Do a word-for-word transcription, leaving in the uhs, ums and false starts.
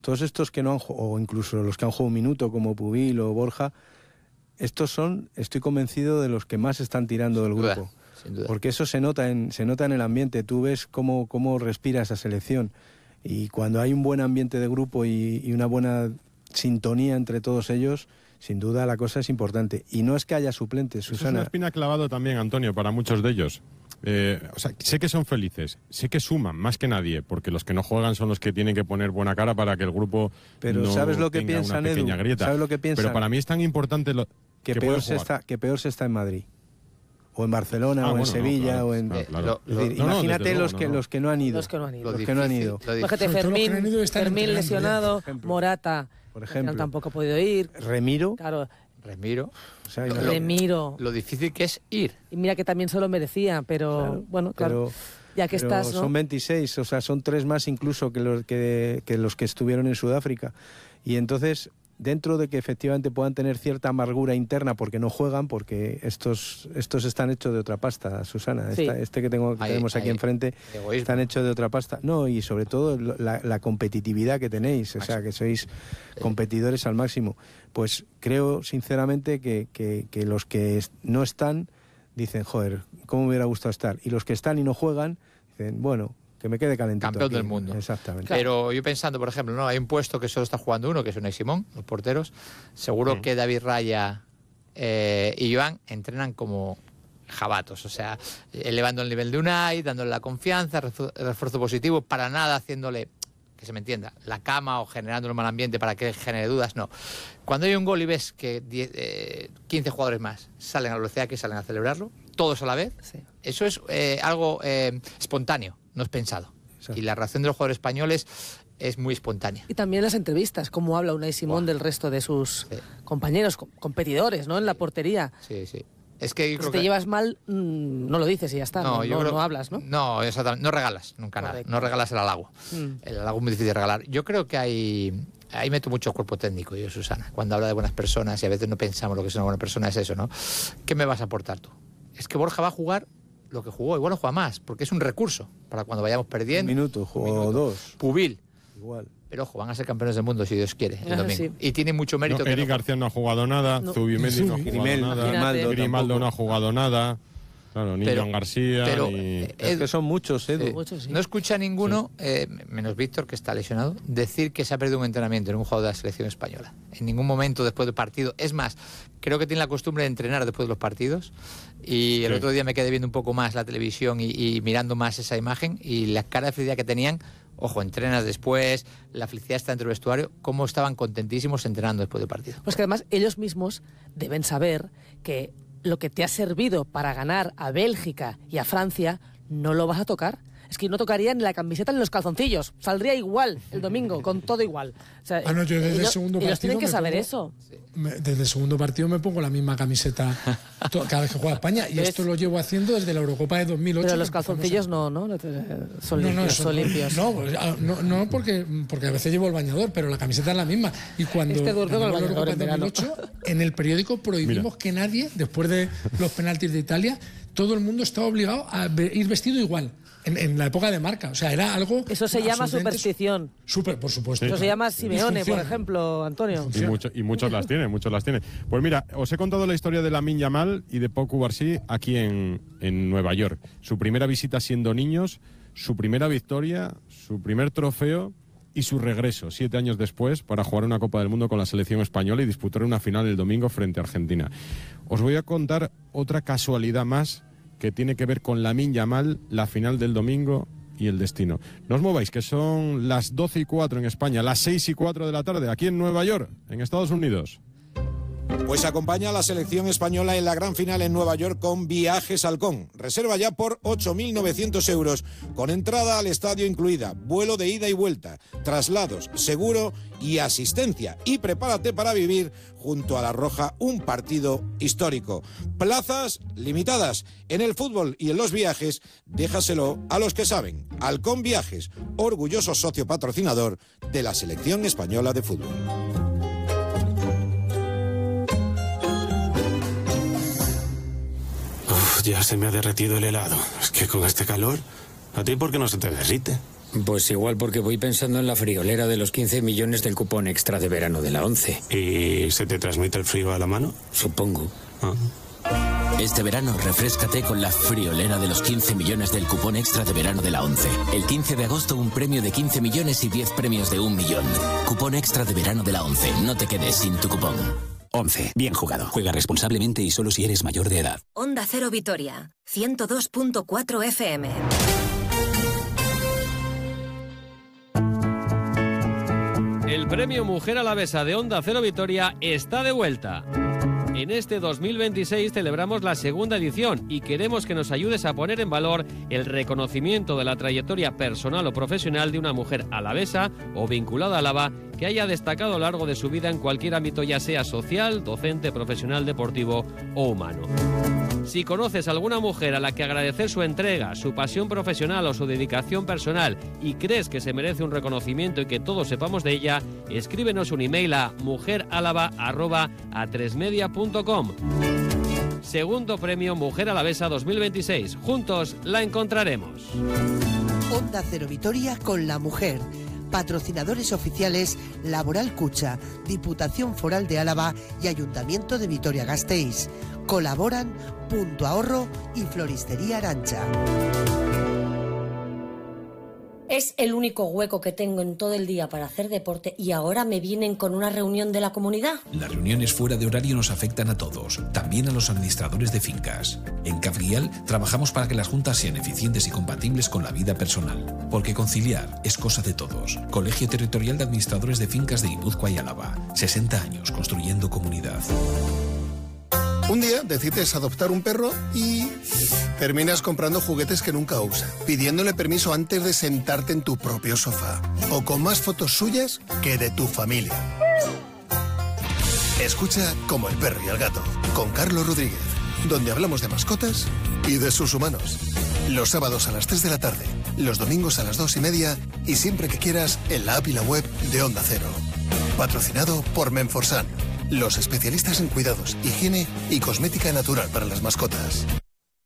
todos estos que no han jugado, o incluso los que han jugado un minuto como Pubil o Borja, estos son, estoy convencido, de los que más están tirando del grupo. Sin duda. Porque eso se nota en, se nota en el ambiente, tú ves cómo, cómo respira esa selección. Y cuando hay un buen ambiente de grupo y, y una buena sintonía entre todos ellos, sin duda la cosa es importante. Y no es que haya suplentes, Susana. Es una espina clavado también, Antonio, para muchos de ellos. Eh, o sea, sé que son felices, sé que suman más que nadie, porque los que no juegan son los que tienen que poner buena cara para que el grupo Pero no ¿sabes lo que tenga piensan, una pequeña Edu? grieta. ¿Sabes lo que piensan? Pero para mí es tan importante lo, que, que peor se jugar. está, que peor se está en Madrid. O en Barcelona, Ah, o en bueno, Sevilla, no, claro, o en... claro, claro. Es decir, No, no, imagínate desde los, luego, que, no, no. los que no han ido. Los que no han ido. Los que no han ido. Fíjate, Sobre todo los que no han Fermín, ido están Fermín entrenando, lesionado, por ejemplo. Morata, Por al final ejemplo. tampoco ha podido ir. Remiro. Claro, Remiro. O sea, Lo- no- Remiro. Lo difícil que es ir. Y mira que también se lo merecía, pero Claro, bueno, claro. pero- ya que pero estás, ¿no? son veintiséis, o sea, son tres más incluso que los que, que los que estuvieron en Sudáfrica. Y entonces, dentro de que efectivamente puedan tener cierta amargura interna porque no juegan, porque estos estos están hechos de otra pasta, Susana. Sí. Esta- este que, tengo, que Hay- tenemos aquí hay enfrente egoísmo. están hechos de otra pasta. No, y sobre todo lo- la, la competitividad que tenéis, o sea, que sois competidores al máximo. Pues creo sinceramente que, que, que los que es- no están dicen, joder, ¿cómo me hubiera gustado estar? Y los que están y no juegan dicen, bueno, que me quede calentito. Campeón aquí. del mundo. Exactamente. Pero yo pensando, por ejemplo, no hay un puesto que solo está jugando uno, que es Unai Simón, los porteros. Seguro Mm. que David Raya eh, y Joan entrenan como jabatos, o sea, elevando el nivel de Unai, dándole la confianza, refu- refuerzo positivo, para nada haciéndole, que se me entienda, la cama o generando un mal ambiente para que genere dudas, no. Cuando hay un gol y ves que diez, eh, quince jugadores más salen a la velocidad que salen a celebrarlo, todos a la vez, Sí. eso es eh, algo eh, espontáneo, no es pensado. Exacto. Y la reacción de los jugadores españoles es muy espontánea. Y también las entrevistas, cómo habla Unai Simón del resto de sus Sí. compañeros, com- competidores, ¿no? En la portería. Sí, sí. Es que yo Si creo te que... llevas mal, mm, no lo dices y ya está. No, yo no, creo- no hablas, ¿no? No, exactamente. No regalas nunca nada. Correcto. No regalas el halago. Mm. El halago es muy difícil de regalar. Yo creo que hay... Ahí meto mucho cuerpo técnico yo, Susana. Cuando habla de buenas personas y a veces no pensamos lo que es una buena persona, es eso, ¿no? ¿Qué me vas a aportar tú? Es que Borja va a jugar lo que jugó. Igual no juega más, porque es un recurso para cuando vayamos Un perdiendo. minuto, o minuto. dos. Pubil. Igual. Pero ojo, van a ser campeones del mundo si Dios quiere el Ah, domingo. sí. Y tiene mucho mérito. No, que Eric no- García no ha jugado nada, No. Zubimendi no ha Zubi. jugado Grimel, nada, Imagínate. Grimaldo no ha jugado nada, claro, ni Pero- Joan García, pero, ni... eh, Es que son muchos, Edu. Sí. Muchos, sí. No escucha a ninguno, eh, menos Víctor, que está lesionado, decir que se ha perdido un entrenamiento en un jugador de la selección española. En ningún momento después del partido. Es más, creo que tiene la costumbre de entrenar después de los partidos. Y el Sí. otro día me quedé viendo un poco más la televisión y, y mirando más esa imagen. Y la cara de felicidad que tenían, ojo, entrenas después, la felicidad está dentro del vestuario, cómo estaban contentísimos entrenando después del partido. Pues que además ellos mismos deben saber que lo que te ha servido para ganar a Bélgica y a Francia no lo vas a tocar. Es que no tocaría ni la camiseta ni los calzoncillos. Saldría igual el domingo, con todo igual. O sea, Ah, no, yo desde el ellos, segundo ellos partido tienen que me saber pongo- eso. Me- Desde el segundo partido me pongo la misma camiseta to- cada vez que juega España y ¿Ves? esto lo llevo haciendo desde la Eurocopa de dos mil ocho. Pero que los empezamos calzoncillos a- no, ¿no? Son No, no, limpios, eso son no. limpios. No, pues, ah, no, no porque, porque a veces llevo el bañador, pero la camiseta es la misma. Y cuando Este duerme con el ganamos la bañador Eurocopa en en dos mil ocho, en el periódico prohibimos Mira. que nadie, después de los penaltis de Italia, todo el mundo estaba obligado a ve- ir vestido igual. En, en la época de Marca. O sea, era algo... Eso se llama absolutamente superstición. Súper, por supuesto. Eso se llama Simeone, por Disfunción. ejemplo, Antonio. Y, mucho- y muchos las tienen, muchos las tienen. Pues mira, os he contado la historia de Lamine Yamal y de Pau Cubarsí aquí en, en Nueva York. Su primera visita siendo niños, su primera victoria, su primer trofeo y su regreso, siete años después, para jugar una Copa del Mundo con la selección española y disputar una final el domingo frente a Argentina. Os voy a contar otra casualidad más que tiene que ver con Lamine Yamal, la final del domingo y el destino. No os mováis, que son las doce y cuatro en España, las seis y cuatro de la tarde, aquí en Nueva York, en Estados Unidos. Pues acompaña a la selección española en la gran final en Nueva York con Viajes Halcón. Reserva ya por ocho mil novecientos euros, con entrada al estadio incluida, vuelo de ida y vuelta, traslados, seguro y asistencia. Y prepárate para vivir junto a La Roja un partido histórico. Plazas limitadas. En el fútbol y en los viajes, déjaselo a los que saben. Halcón Viajes, orgulloso socio patrocinador de la selección española de fútbol. Uf, ya se me ha derretido el helado. Es que con este calor, ¿a ti por qué no se te derrite? Pues igual porque voy pensando en la friolera de los quince millones del cupón extra de verano de la ONCE. ¿Y se te transmite el frío a la mano? Supongo. Ah. Este verano refréscate con la friolera de los quince millones del cupón extra de verano de la ONCE. El quince de agosto un premio de quince millones y diez premios de un millón. Cupón extra de verano de la ONCE. No te quedes sin tu cupón. ONCE. Bien jugado. Juega responsablemente y solo si eres mayor de edad. Onda Cero Vitoria. ciento dos punto cuatro F M. El premio Mujer Alavesa de Onda Cero Vitoria está de vuelta. En este dos mil veintiséis celebramos la segunda edición y queremos que nos ayudes a poner en valor el reconocimiento de la trayectoria personal o profesional de una mujer alavesa o vinculada a Álava que haya destacado a lo largo de su vida en cualquier ámbito, ya sea social, docente, profesional, deportivo o humano. Si conoces a alguna mujer a la que agradecer su entrega, su pasión profesional o su dedicación personal y crees que se merece un reconocimiento y que todos sepamos de ella, escríbenos un email a mujeralava arroba a tres media punto com. Segundo premio Mujer Alavesa dos mil veintiséis. Juntos la encontraremos. Onda Cero Vitoria con la mujer. Patrocinadores oficiales Laboral Cucha, Diputación Foral de Álava y Ayuntamiento de Vitoria-Gasteiz. Colaboran Punto Ahorro y Floristería Arancha. Es el único hueco que tengo en todo el día para hacer deporte y ahora me vienen con una reunión de la comunidad. Las reuniones fuera de horario nos afectan a todos, también a los administradores de fincas. En Cafrial trabajamos para que las juntas sean eficientes y compatibles con la vida personal, porque conciliar es cosa de todos. Colegio Territorial de Administradores de Fincas de Guipúzcoa y Álava. sesenta años construyendo comunidad. Un día decides adoptar un perro y terminas comprando juguetes que nunca usa, pidiéndole permiso antes de sentarte en tu propio sofá, o con más fotos suyas que de tu familia. Escucha Como el perro y el gato, con Carlos Rodríguez, donde hablamos de mascotas y de sus humanos. Los sábados a las tres de la tarde, los domingos a las dos y media y siempre que quieras en la app y la web de Onda Cero. Patrocinado por Menforsan, los especialistas en cuidados, higiene y cosmética natural para las mascotas.